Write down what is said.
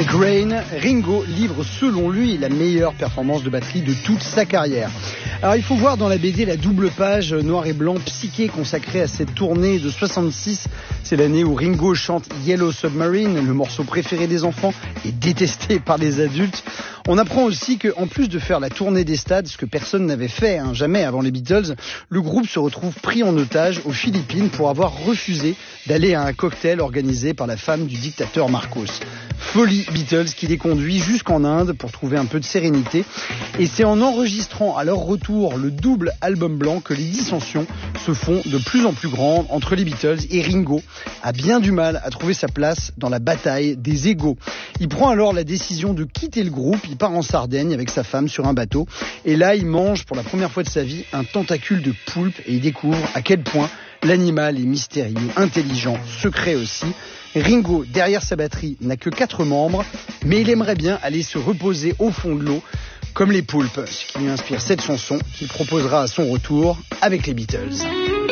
Avec Rain, Ringo livre selon lui la meilleure performance de batterie de toute sa carrière. Alors il faut voir dans la BD la double page noir et blanc psyché consacrée à cette tournée de 66. C'est l'année où Ringo chante Yellow Submarine, le morceau préféré des enfants et détesté par les adultes. On apprend aussi qu'en plus de faire la tournée des stades, ce que personne n'avait fait, jamais avant les Beatles, le groupe se retrouve pris en otage aux Philippines pour avoir refusé d'aller à un cocktail organisé par la femme du dictateur Marcos. Folie Beatles qui les conduit jusqu'en Inde pour trouver un peu de sérénité. Et c'est en enregistrant à leur retour le double album blanc que les dissensions se font de plus en plus grandes entre les Beatles, et Ringo a bien du mal à trouver sa place dans la bataille des égos. Il prend alors la décision de quitter le groupe, il part en Sardaigne avec sa femme sur un bateau, et là il mange pour la première fois de sa vie un tentacule de poulpe, et il découvre à quel point l'animal est mystérieux, intelligent, secret aussi. Ringo, derrière sa batterie, n'a que 4 membres, mais il aimerait bien aller se reposer au fond de l'eau, comme les poulpes, ce qui lui inspire cette chanson qu'il proposera à son retour avec les Beatles.